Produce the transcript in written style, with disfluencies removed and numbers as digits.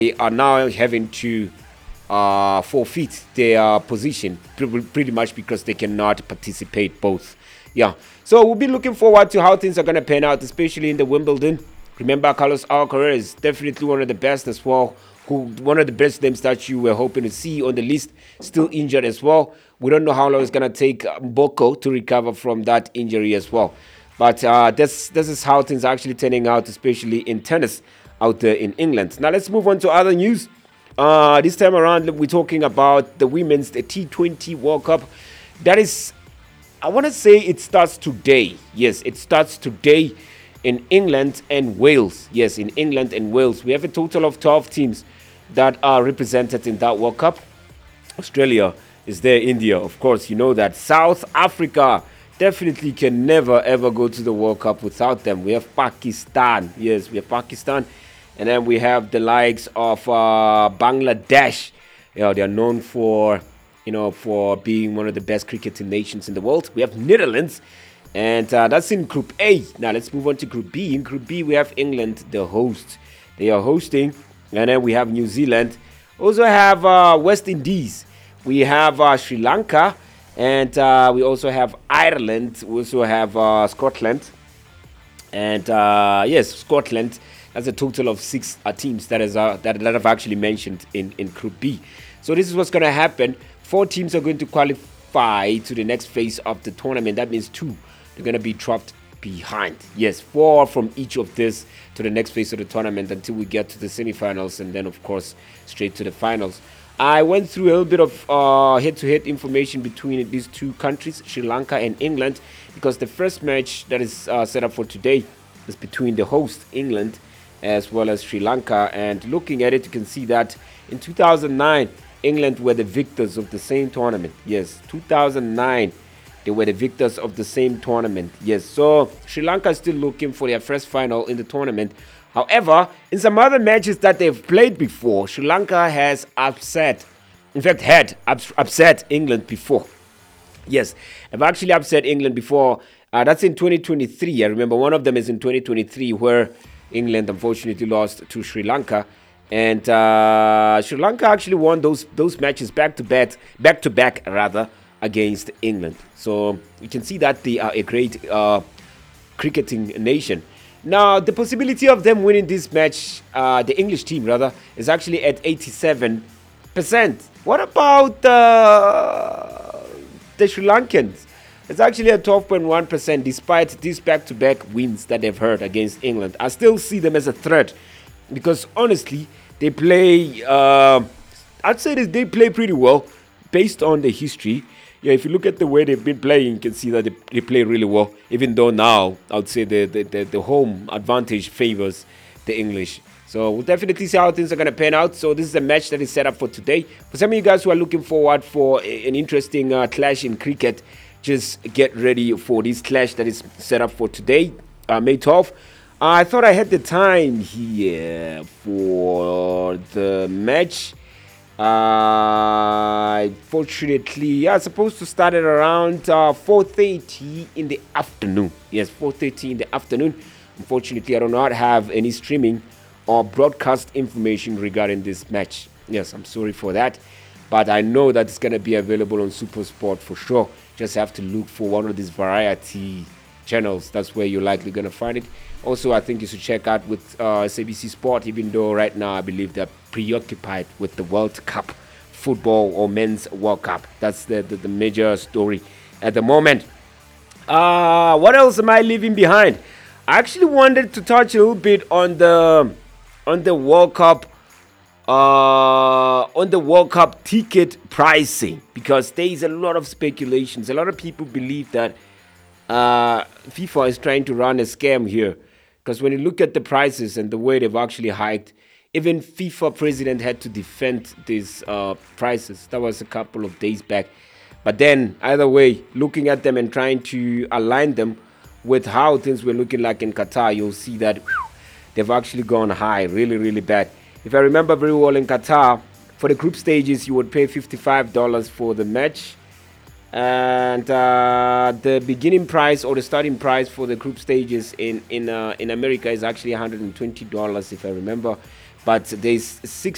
they are now having to forfeit their position pretty much because they cannot participate both. Yeah, so we'll be looking forward to how things are going to pan out, especially in the Wimbledon. Remember, Carlos Alcaraz is definitely one of the best as well. One of the best names that you were hoping to see on the list, still injured as well. We don't know how long it's going to take Mboko to recover from that injury as well. But this is how things are actually turning out, especially in tennis out there in England. Now let's move on to other news. This time around, we're talking about the women's T20 World Cup. That is, I want to say it starts today. Yes, it starts today in England and Wales. Yes, in England and Wales. We have a total of 12 teams that are represented in that World Cup. Australia is there, India, of course, you know that. South Africa definitely can never ever go to the World Cup without them. We have Pakistan. Yes, we have Pakistan. And then we have the likes of Bangladesh. You know, they are known for, for being one of the best cricketing nations in the world. We have Netherlands, and that's in Group A. Now let's move on to Group B. In Group B, we have England, the host. They are hosting, and then we have New Zealand. Also have West Indies. We have Sri Lanka, and we also have Ireland. We also have Scotland, and yes, Scotland. That's a total of 6 teams that I've actually mentioned in Group B. So this is what's going to happen. 4 teams are going to qualify to the next phase of the tournament. That means 2 are going to be dropped behind. Yes, 4 from each of this to the next phase of the tournament until we get to the semifinals and then, of course, straight to the finals. I went through a little bit of head-to-head information between these 2 countries, Sri Lanka and England, because the first match that is set up for today is between the host, England, as well as Sri Lanka. And looking at it, you can see that in 2009, England were the victors of the same tournament. Yes, 2009, they were the victors of the same tournament. Yes, so Sri Lanka is still looking for their first final in the tournament. However, in some other matches that they've played before, Sri Lanka has had upset England before. Yes, I've actually upset England before. That's in 2023. I remember one of them is in 2023 where England unfortunately lost to Sri Lanka, and Sri Lanka actually won those matches back to back against England. So you can see that they are a great cricketing nation. Now the possibility of them winning this match, the English team rather, is actually at 87%. What about the Sri Lankans? It's actually at 12.1% despite these back-to-back wins that they've had against England. I still see them as a threat because honestly, they play, I'd say they play pretty well based on the history. Yeah, if you look at the way they've been playing, you can see that they play really well, even though now I would say the home advantage favors the English. So we'll definitely see how things are going to pan out. So this is a match that is set up for today. For some of you guys who are looking forward for an interesting clash in cricket, just get ready for this clash that is set up for today, May 12th. I thought I had the time here for the match. Fortunately, it's supposed to start at around 4:30 in the afternoon. Yes, 4:30 in the afternoon. Unfortunately, I do not have any streaming or broadcast information regarding this match. Yes, I'm sorry for that. But I know that it's going to be available on SuperSport for sure. Just have to look for one of these variety channels. That's where you're likely going to find it. Also, I think you should check out with SABC Sport, even though right now I believe they're preoccupied with the World Cup football or men's World Cup. That's the major story at the moment. What else am I leaving behind? I actually wanted to touch a little bit on the World Cup ticket pricing, because there is a lot of speculations. A lot of people believe that FIFA is trying to run a scam here, because when you look at the prices and the way they've actually hiked, even FIFA president had to defend these prices. That was a couple of days back. But then either way, looking at them and trying to align them with how things were looking like in Qatar, you'll see that they've actually gone high, really, really bad. If I remember very well, in Qatar, for the group stages, you would pay $55 for the match. And the beginning price or the starting price for the group stages in America is actually $120, if I remember. But there's 6